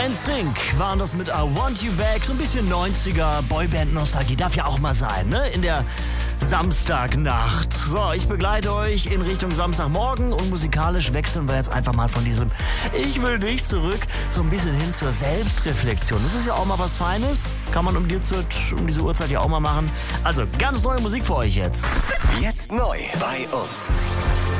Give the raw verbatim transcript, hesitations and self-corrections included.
N Sync waren das mit I Want You Back. So ein bisschen neunziger Boyband-Nostalgie. Darf ja auch mal sein, ne? In der Samstagnacht. So, ich begleite euch in Richtung Samstagmorgen und musikalisch wechseln wir jetzt einfach mal von diesem Ich will nicht zurück so ein bisschen hin zur Selbstreflexion. Das ist ja auch mal was Feines. Kann man um, die, um diese Uhrzeit ja auch mal machen. Also, ganz neue Musik für euch jetzt. Jetzt neu bei uns.